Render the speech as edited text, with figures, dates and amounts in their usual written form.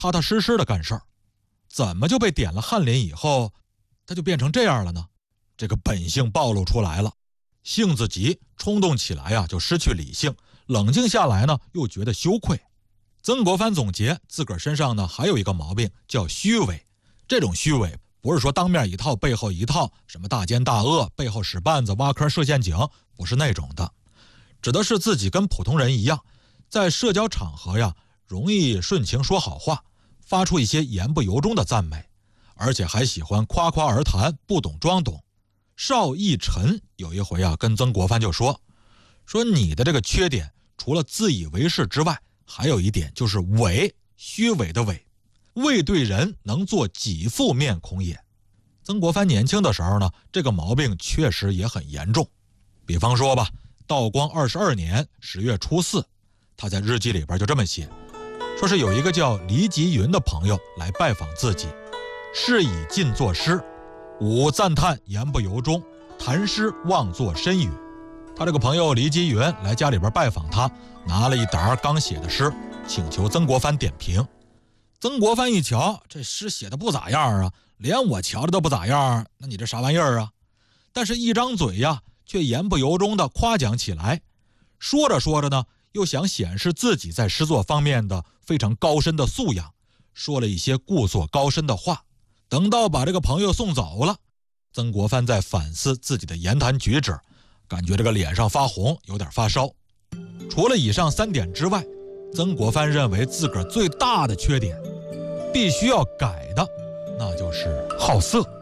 踏踏实实的干事儿，怎么就被点了翰林以后，他就变成这样了呢？这个本性暴露出来了，性子急，冲动起来就失去理性，冷静下来呢，又觉得羞愧。曾国藩总结自个儿身上呢还有一个毛病，叫虚伪。这种虚伪不是说当面一套背后一套，什么大奸大恶，背后使绊子挖坑设陷阱，不是那种的，指的是自己跟普通人一样，在社交场合容易顺情说好话，发出一些言不由衷的赞美，而且还喜欢夸夸而谈，不懂装懂。邵逸臣有一回跟曾国藩就说你的这个缺点除了自以为是之外，还有一点就是伪，虚伪的伪，未对人能做己腹面孔也。曾国藩年轻的时候呢，这个毛病确实也很严重。比方说吧，道光22年10月初4，他在日记里边就这么写，说是有一个叫黎吉云的朋友来拜访自己，是以尽作诗，吾赞叹言不由衷，谈诗妄作深语。他这个朋友黎吉云来家里边拜访他，拿了一沓刚写的诗，请求曾国藩点评。曾国藩一瞧，这诗写的不咋样啊，连我瞧着都不咋样，那你这啥玩意儿啊？但是一张嘴却言不由衷的夸奖起来。说着说着呢，又想显示自己在诗作方面的非常高深的素养，说了一些故作高深的话。等到把这个朋友送走了，曾国藩在反思自己的言谈举止，感觉这个脸上发红，有点发烧。除了以上3点之外，曾国藩认为自个儿最大的缺点，必须要改的，那就是好色。